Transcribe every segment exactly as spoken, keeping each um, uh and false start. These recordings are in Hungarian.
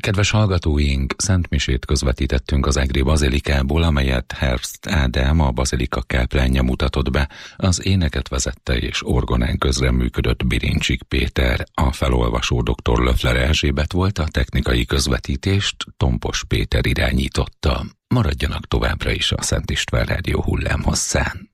Kedves hallgatóink, szentmisét közvetítettünk az Egri bazilikából, amelyet Herbst Ádám, a bazilika káplánja mutatott be. Az éneket vezette és orgonán közreműködött Birincsik Péter, a felolvasó dr. Löffler Erzsébet volt, a technikai közvetítést Tompos Péter irányította. Maradjanak továbbra is a Szent István Rádió hullámhosszán.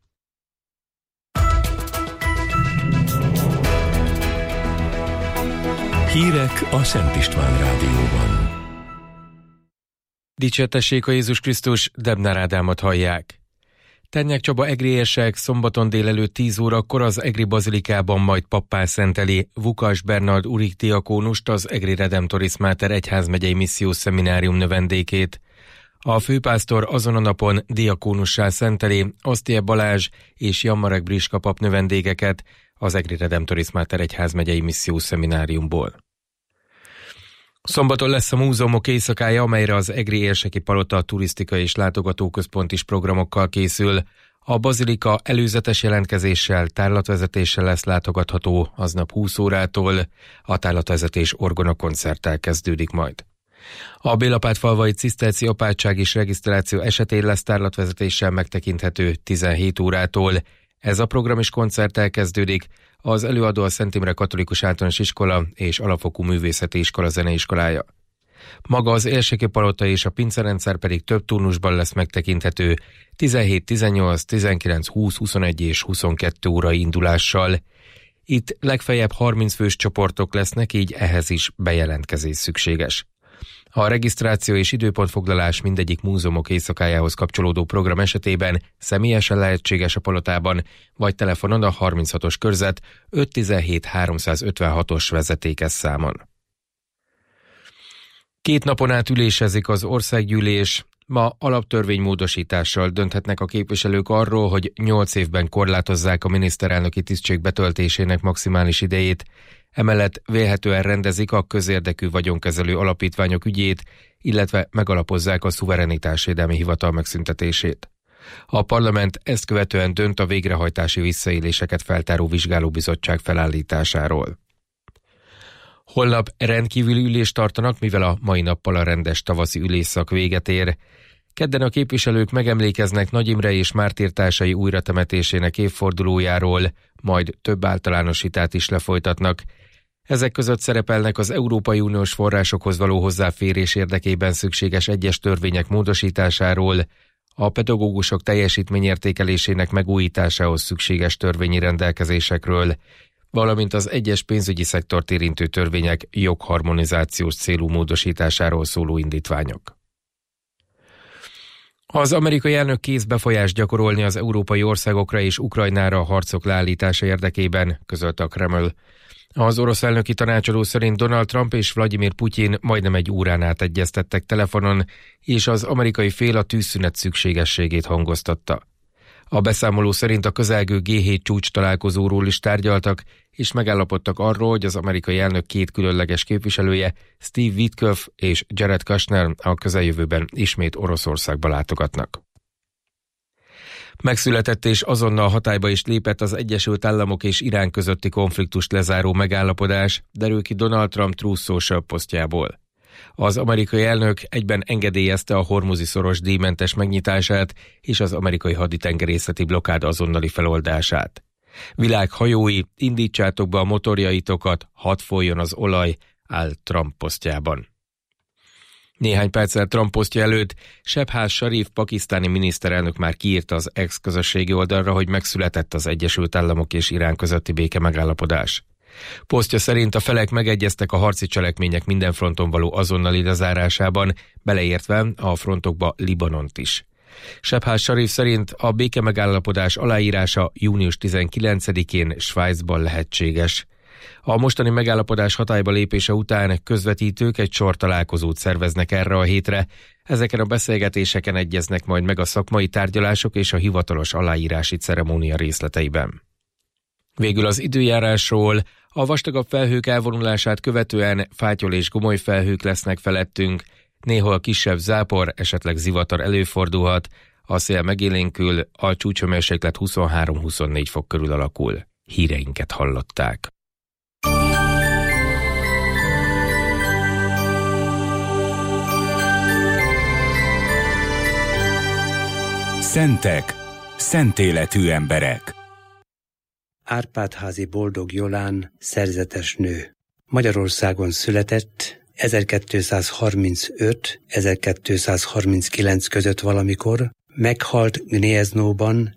Hírek a Szent István Rádióban. Dicsértessék a Jézus Krisztus, Debnár Ádámot hallják. Ternyák Csaba egriesek szombaton délelőtt tíz órakor az Egri bazilikában majd pappá szenteli Vukas Bernard Urik diakónust, az Egri Redemptoris Mater egyházmegyei missziós szeminárium növendékét. A főpásztor azon a napon diakónussá szenteli Osztie Balázs és Jammarek Briska pap növendékeket az Egri Redemptoris Mater egyházmegyei missziós szemináriumból. Szombaton lesz a múzeumok éjszakája, amelyre az Egri Érseki Palota turisztikai és látogatóközpont is programokkal készül. A bazilika előzetes jelentkezéssel, tárlatvezetéssel lesz látogatható aznap húsz órától, a tárlatvezetés orgonakoncerttel kezdődik majd. A Bélapátfalvai Ciszterci apátság és regisztráció esetén lesz tárlatvezetéssel megtekinthető tizenhét órától. Ez a program is koncerttel kezdődik. Az előadó a Szent Imre Katolikus Általános Iskola és Alapfokú Művészeti Iskola zeneiskolája. Maga az Érseki Palota és a pincerendszer pedig több turnusban lesz megtekinthető tizenhét, tizennyolc, tizenkilenc, húsz, huszonegy és huszonkettő órai indulással. Itt legfeljebb harminc fős csoportok lesznek, így ehhez is bejelentkezés szükséges. A regisztráció és időpontfoglalás mindegyik múzeumok éjszakájához kapcsolódó program esetében személyesen lehetséges a palotában, vagy telefonon a harminchatos körzet ötszáztizenhét háromszázötvenhatos vezetékes számon. Két napon át ülésezik az országgyűlés. Ma alaptörvénymódosítással dönthetnek a képviselők arról, hogy nyolc évben korlátozzák a miniszterelnöki tisztség betöltésének maximális idejét. Emellett vélhetően rendezik a közérdekű vagyonkezelő alapítványok ügyét, illetve megalapozzák a szuverenitásvédelmi hivatal megszüntetését. A parlament ezt követően dönt a végrehajtási visszaéléseket feltáró vizsgálóbizottság felállításáról. Holnap rendkívüli ülést tartanak, mivel a mai nappal a rendes tavaszi ülésszak véget ér. Kedden a képviselők megemlékeznek Nagy Imre és mártírtársai újratemetésének évfordulójáról, majd több általános vitát is lefolytatnak. Ezek között szerepelnek az Európai Uniós forrásokhoz való hozzáférés érdekében szükséges egyes törvények módosításáról, a pedagógusok teljesítményértékelésének megújításához szükséges törvényi rendelkezésekről, valamint az egyes pénzügyi szektort érintő törvények jogharmonizációs célú módosításáról szóló indítványok. Az amerikai elnök kész befolyást gyakorolni az európai országokra és Ukrajnára a harcok leállítása érdekében, közölte a Kreml. Az orosz elnöki tanácsadó szerint Donald Trump és Vladimir Putyin majdnem egy órán át egyeztettek telefonon, és az amerikai fél a tűzszünet szükségességét hangoztatta. A beszámoló szerint a közelgő gé hét csúcs találkozóról is tárgyaltak, és megállapodtak arról, hogy az amerikai elnök két különleges képviselője, Steve Witkoff és Jared Kushner a közeljövőben ismét Oroszországba látogatnak. Megszületett és azonnal hatályba is lépett az Egyesült Államok és Irán közötti konfliktust lezáró megállapodás, derül ki Donald Trump Truth Social posztjából. Az amerikai elnök egyben engedélyezte a Hormuzi szoros díjmentes megnyitását és az amerikai haditengerészeti blokkád azonnali feloldását. Világ hajói, indítsátok be a motorjaitokat, hadd folyjon az olaj, áll Trump posztjában. Néhány perccel Trump posztja előtt Shehbaz Sharif pakisztáni miniszterelnök már kiírta az X közösségi oldalra, hogy megszületett az Egyesült Államok és Irán közötti béke megállapodás. Posztja szerint a felek megegyeztek a harci cselekmények minden fronton való azonnali lezárásában, beleértve a frontokba Libanont is. Shehbaz Sharif szerint a béke megállapodás aláírása június tizenkilencedikén Svájcban lehetséges. A mostani megállapodás hatályba lépése után közvetítők egy sor találkozót szerveznek erre a hétre. Ezeken a beszélgetéseken egyeznek majd meg a szakmai tárgyalások és a hivatalos aláírási ceremónia részleteiben. Végül az időjárásról: a vastagabb felhők elvonulását követően fátyol és gomoly felhők lesznek felettünk, néhol kisebb zápor, esetleg zivatar előfordulhat, a szél megélénkül, a csúcshőmérséklet huszonhárom-huszonnégy fok körül alakul. Híreinket hallották. Szentek, szentéletű emberek. Árpád-házi Boldog Jolán szerzetes nő. Magyarországon született ezerkétszázharmincöt - ezerkétszázharminckilenc között valamikor, meghalt Gnieznóban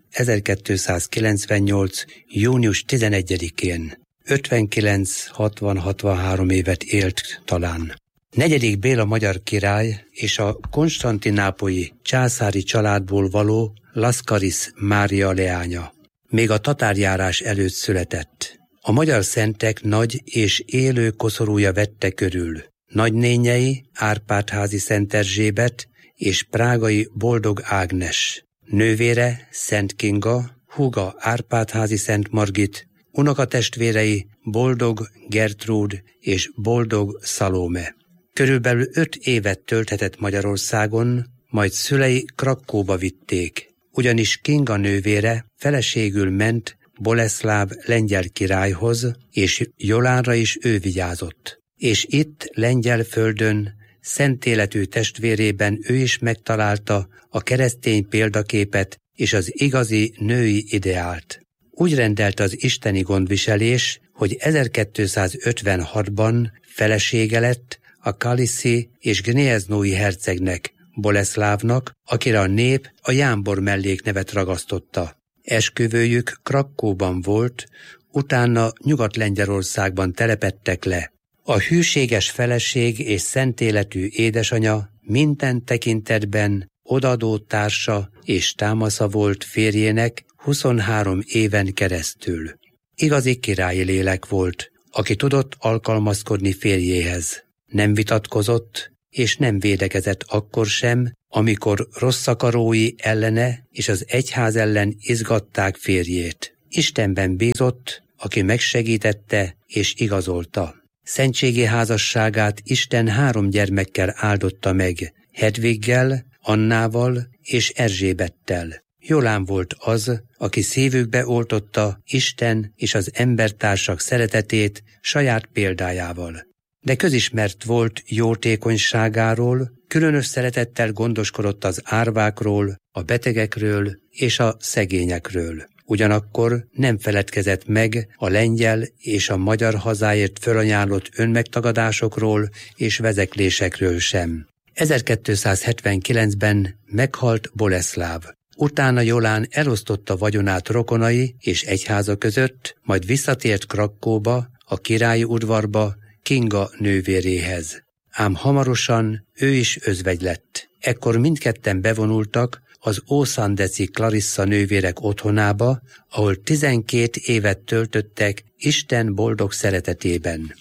ezerkétszázkilencvennyolc. június tizenegyedikén. ötvenkilenc, hatvan, hatvanhárom évet élt talán. Negyedik Béla magyar király és a konstantinápolyi császári családból való Laszkarisz Mária leánya. Még a tatárjárás előtt született. A magyar szentek nagy és élő koszorúja vette körül. Nagynényei Árpád-házi Szent Erzsébet és prágai Boldog Ágnes. Nővére Szent Kinga, húga Árpád-házi Szent Margit, unokatestvérei Boldog Gertrúd és Boldog Szalóme. Körülbelül öt évet tölthetett Magyarországon, majd szülei Krakkóba vitték, ugyanis Kinga nővére feleségül ment Boleszláv lengyel királyhoz, és Jolánra is ő vigyázott. És itt lengyel földön, szent életű testvérében ő is megtalálta a keresztény példaképet és az igazi női ideált. Úgy rendelte az isteni gondviselés, hogy ezerkétszázötvenhatban felesége lett a kaliszi és gnieznói hercegnek, Boleszlávnak, akire a nép a Jámbor melléknevet ragasztotta. Esküvőjük Krakkóban volt, utána Nyugat-Lengyelországban telepedtek le. A hűséges feleség és szentéletű édesanya minden tekintetben odadó társa és támasza volt férjének huszonhárom éven keresztül. Igazi királyi lélek volt, aki tudott alkalmazkodni férjéhez. Nem vitatkozott, és nem védekezett akkor sem, amikor rosszakarói ellene és az egyház ellen izgatták férjét. Istenben bízott, aki megsegítette és igazolta. Szentségi házasságát Isten három gyermekkel áldotta meg, Hedviggel, Annával és Erzsébettel. Jolán volt az, aki szívükbe oltotta Isten és az embertársak szeretetét saját példájával. De közismert volt jótékonyságáról, különös szeretettel gondoskodott az árvákról, a betegekről és a szegényekről. Ugyanakkor nem feledkezett meg a lengyel és a magyar hazáért fölajánlott önmegtagadásokról és vezeklésekről sem. ezerkétszázhetvenkilencben meghalt Boleszláv. Utána Jolán elosztotta vagyonát rokonai és egyháza között, majd visszatért Krakkóba, a királyi udvarba, Kinga nővéréhez. Ám hamarosan ő is özvegy lett. Ekkor mindketten bevonultak az ószandeci Clarissa nővérek otthonába, ahol tizenkét évet töltöttek Isten boldog szeretetében.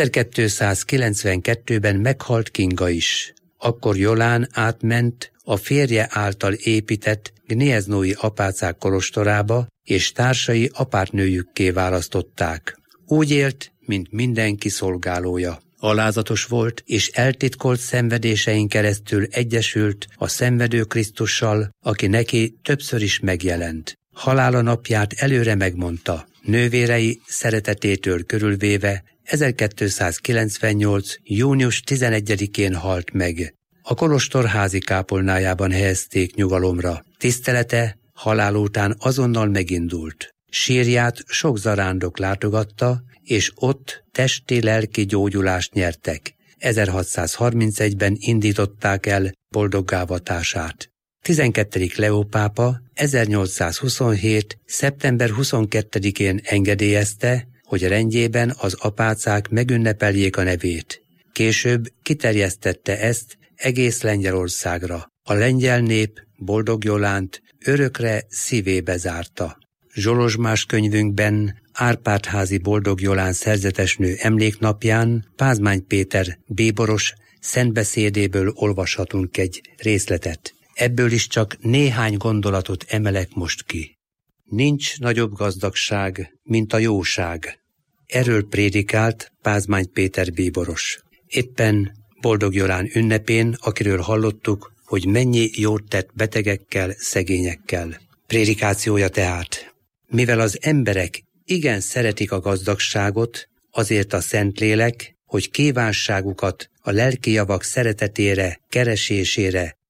ezerkétszázkilencvenkettőben meghalt Kinga is. Akkor Jolán átment a férje által épített gnieznói apácák kolostorába, és társai apátnőjükké választották. Úgy élt, mint mindenki szolgálója. Alázatos volt, és eltitkolt szenvedésein keresztül egyesült a szenvedő Krisztussal, aki neki többször is megjelent. Halála napját előre megmondta, nővérei szeretetétől körülvéve ezerkétszázkilencvennyolc. június tizenegyedikén halt meg. A kolostor házi kápolnájában helyezték nyugalomra. Tisztelete halál után azonnal megindult. Sírját sok zarándok látogatta, és ott testi-lelki gyógyulást nyertek. ezerhatszázharmincegyben indították el boldoggávatását. tizenkettedik Leó pápa ezernyolcszázhuszonhét. szeptember huszonkettedikén engedélyezte, hogy rendjében az apácák megünnepeljék a nevét. Később kiterjesztette ezt egész Lengyelországra. A lengyel nép Boldog Jolánt örökre szívébe zárta. Zsolozsmás könyvünkben Árpád-házi Boldog Jolán szerzetesnő emléknapján Pázmány Péter bíboros szentbeszédéből olvashatunk egy részletet. Ebből is csak néhány gondolatot emelek most ki. Nincs nagyobb gazdagság, mint a jóság. Erről prédikált Pázmány Péter bíboros. Éppen Boldog Jolán ünnepén, akiről hallottuk, hogy mennyi jót tett betegekkel, szegényekkel. Prédikációja tehát: mivel az emberek igen szeretik a gazdagságot, azért a Szentlélek, hogy kívánságukat a lelki javak szeretetére, keresésére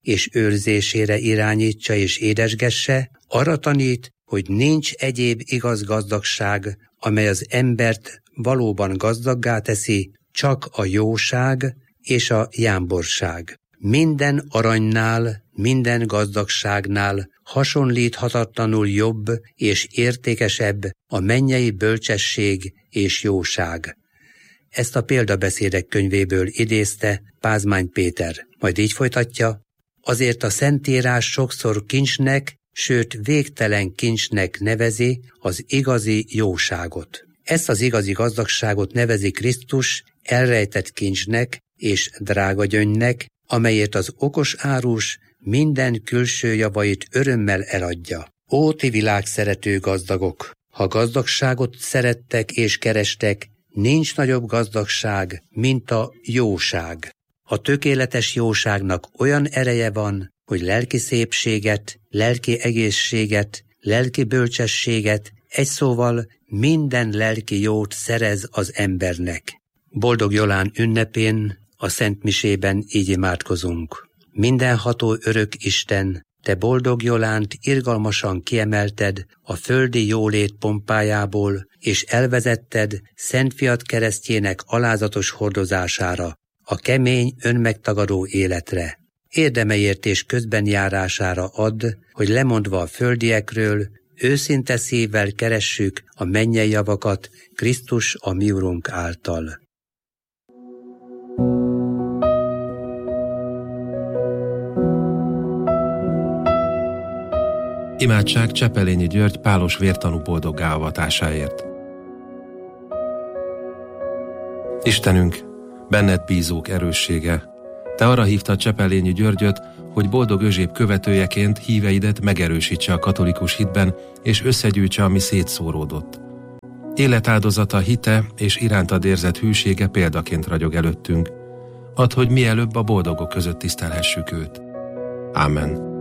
és őrzésére irányítsa és édesgesse, arra tanít, hogy nincs egyéb igaz gazdagság, amely az embert valóban gazdaggá teszi, csak a jóság és a jámborság. Minden aranynál, minden gazdagságnál hasonlíthatatlanul jobb és értékesebb a mennyei bölcsesség és jóság. Ezt a példabeszédek könyvéből idézte Pázmány Péter. Majd így folytatja: azért a Szentírás sokszor kincsnek, sőt végtelen kincsnek nevezi az igazi jóságot. Ezt az igazi gazdagságot nevezi Krisztus elrejtett kincsnek és drága gyöngynek, amelyért az okos árus minden külső javait örömmel eladja. Ó, ti világszerető gazdagok! Ha gazdagságot szerettek és kerestek, nincs nagyobb gazdagság, mint a jóság. A tökéletes jóságnak olyan ereje van, hogy lelki szépséget, lelki egészséget, lelki bölcsességet, egy szóval minden lelki jót szerez az embernek. Boldog Jolán ünnepén, a szentmisében így imádkozunk. Mindenható örök Isten, te boldog Jolánt irgalmasan kiemelted a földi jólét pompájából, és elvezetted Szent Fiad keresztjének alázatos hordozására, a kemény, önmegtagadó életre. Érdemeért és közbenjárására add, hogy lemondva a földiekről, őszinte szívvel keressük a mennyei javakat Krisztus a mi Urunk által. Imádság Csepelényi György pálos vértanú boldoggá avatásáért. Istenünk, benned bízók erőssége, te arra hívtad Csepelényi Györgyöt, hogy boldog Özséb követőjeként híveidet megerősítse a katolikus hitben, és összegyűjtse, ami szétszóródott. Életáldozata, hite és irántad érzett hűsége példaként ragyog előttünk. Add, hogy mielőbb a boldogok között tisztelhessük őt. Ámen.